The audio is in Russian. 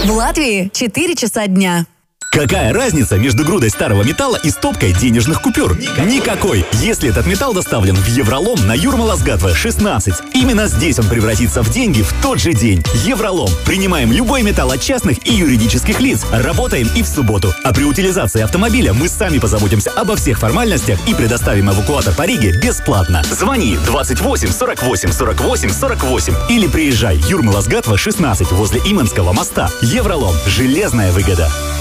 В Латвии 4 часа дня. Какая разница между грудой старого металла и стопкой денежных купюр? Никакой! Если этот металл доставлен в Евролом на Юрмала-Сгатве 16. Именно здесь он превратится в деньги в тот же день. Евролом. Принимаем любой металл от частных и юридических лиц. Работаем и в субботу. А при утилизации автомобиля мы сами позаботимся обо всех формальностях и предоставим эвакуатор по Риге бесплатно. Звони 28 48 48 48 или приезжай Юрмала-Сгатве 16 возле Иманского моста. Евролом. Железная выгода.